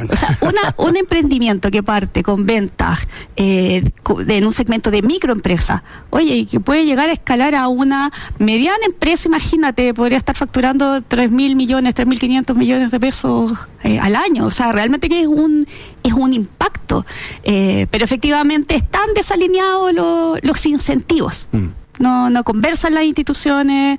O sea, un emprendimiento que parte con ventas en un segmento de microempresa, oye, y que puede llegar a escalar a una mediana empresa, imagínate, podría estar facturando 3.000 millones, 3.500 millones de pesos al año. O sea, realmente que es un impacto. Pero efectivamente están desalineados los incentivos. No conversan las instituciones.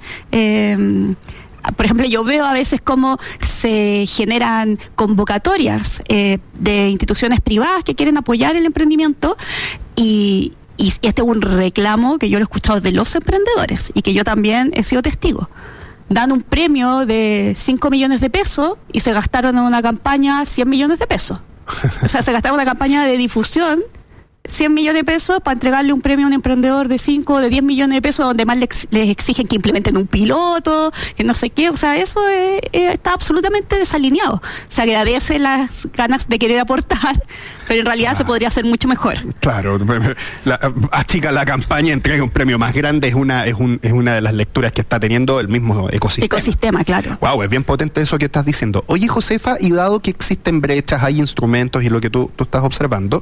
Por ejemplo, yo veo a veces cómo se generan convocatorias de instituciones privadas que quieren apoyar el emprendimiento y este es un reclamo que yo lo he escuchado de los emprendedores y que yo también he sido testigo. Dan un premio de 5 millones de pesos y se gastaron en una campaña 100 millones de pesos. O sea, se gastaron una campaña de difusión 100 millones de pesos para entregarle un premio a un emprendedor de 5 o de 10 millones de pesos, donde más les exigen que implementen un piloto, que no sé qué. O sea, eso está absolutamente desalineado. Se agradece las ganas de querer aportar, pero en realidad se podría hacer mucho mejor. Claro, achica la campaña, entrega un premio más grande, es una de las lecturas que está teniendo el mismo ecosistema. Claro. Wow, es bien potente eso que estás diciendo. Oye, Josefa, y dado que existen brechas, hay instrumentos y lo que tú estás observando,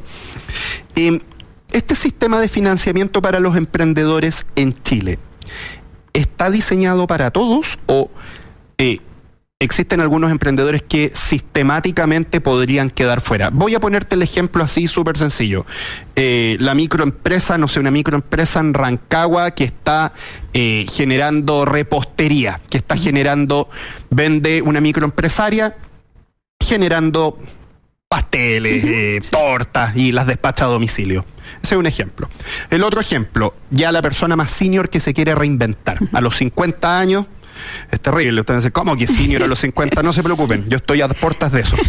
este sistema de financiamiento para los emprendedores en Chile, ¿está diseñado para todos o existen algunos emprendedores que sistemáticamente podrían quedar fuera? Voy a ponerte el ejemplo así súper sencillo. La microempresa, no sé, una microempresa en Rancagua que está generando repostería, que está vende una microempresaria generando pasteles, tortas y las despacha a domicilio. Ese es un ejemplo. El otro ejemplo, ya la persona más senior que se quiere reinventar. A los 50 años, es terrible. Ustedes dicen, ¿cómo que senior a los 50? No se preocupen, yo estoy a puertas de eso.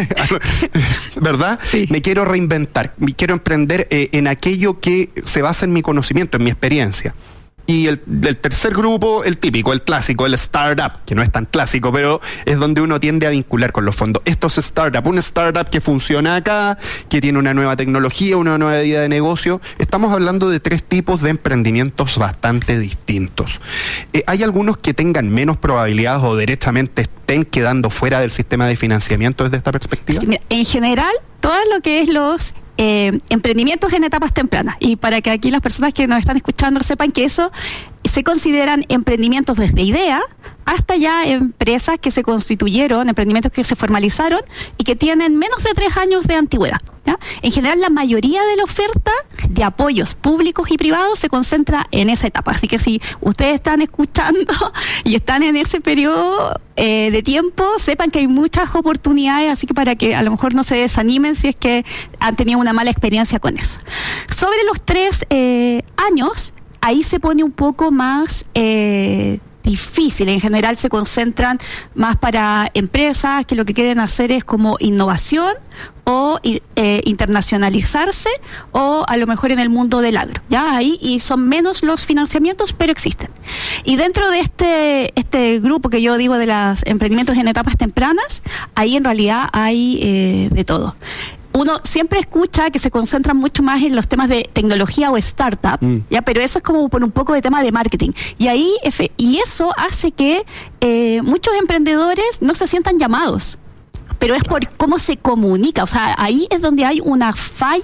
¿Verdad? Sí. Me quiero reinventar, me quiero emprender en aquello que se basa en mi conocimiento, en mi experiencia. Y el tercer grupo, el típico, el clásico, el startup, que no es tan clásico, pero es donde uno tiende a vincular con los fondos. Esto es un startup que funciona acá, que tiene una nueva tecnología, una nueva idea de negocio. Estamos hablando de 3 tipos de emprendimientos bastante distintos. ¿Hay algunos que tengan menos probabilidades o derechamente estén quedando fuera del sistema de financiamiento desde esta perspectiva? Sí, mira, en general, todo lo que es los emprendimientos en etapas tempranas, y para que aquí las personas que nos están escuchando sepan que eso se consideran emprendimientos desde idea hasta ya empresas que se constituyeron, emprendimientos que se formalizaron y que tienen menos de 3 años de antigüedad, ¿ya? En general, la mayoría de la oferta de apoyos públicos y privados se concentra en esa etapa. Así que si ustedes están escuchando y están en ese periodo de tiempo, sepan que hay muchas oportunidades, así que para que a lo mejor no se desanimen si es que han tenido una mala experiencia con eso. Sobre los 3 años, ahí se pone un poco más difícil. En general se concentran más para empresas que lo que quieren hacer es como innovación o internacionalizarse, o a lo mejor en el mundo del agro, ya ahí, y son menos los financiamientos, pero existen. Y dentro de este grupo que yo digo de los emprendimientos en etapas tempranas, ahí en realidad hay de todo. Uno siempre escucha que se concentran mucho más en los temas de tecnología o startup, ya, pero eso es como por un poco de tema de marketing. Y ahí y eso hace que muchos emprendedores no se sientan llamados. Pero es por cómo se comunica. O sea, ahí es donde hay una falla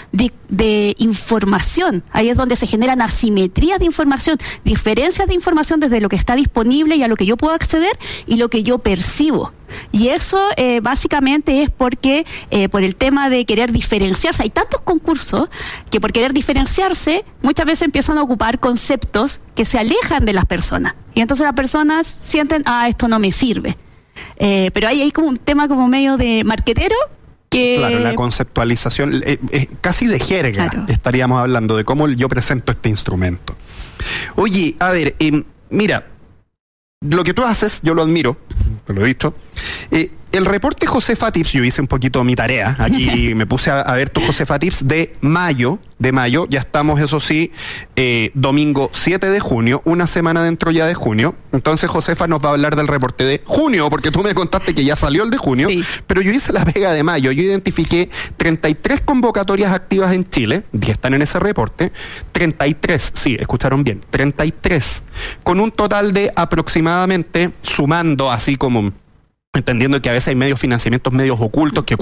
de información. Ahí es donde se generan asimetrías de información, diferencias de información desde lo que está disponible y a lo que yo puedo acceder y lo que yo percibo. Y eso básicamente es porque por el tema de querer diferenciarse, hay tantos concursos que por querer diferenciarse muchas veces empiezan a ocupar conceptos que se alejan de las personas. Y entonces las personas sienten, esto no me sirve. Pero ahí hay como un tema como medio de marquetero que... Claro, la conceptualización, casi de jerga, claro. Estaríamos hablando de cómo yo presento este instrumento. Oye, a ver, mira, lo que tú haces, yo lo admiro, te lo he dicho. El reporte Josefa Tips, yo hice un poquito mi tarea, aquí me puse a ver tu Josefa Tips de mayo, ya estamos, eso sí, domingo 7 de junio, una semana dentro ya de junio. Entonces Josefa nos va a hablar del reporte de junio, porque tú me contaste que ya salió el de junio, sí. Pero yo hice la pega de mayo, yo identifiqué 33 convocatorias activas en Chile, que están en ese reporte, 33, sí, escucharon bien, 33, con un total de aproximadamente, sumando así como... entendiendo que a veces hay financiamientos medios ocultos que